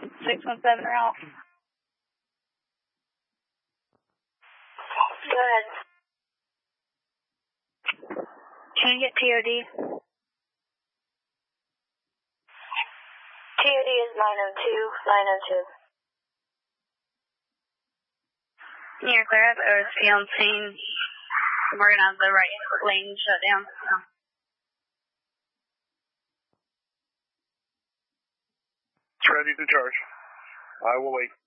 617 route. Go ahead. Can you get TOD? TOD is 902. You're clear of OSP on scene. We're going to have the right lane shut down. It's ready to charge. I will wait.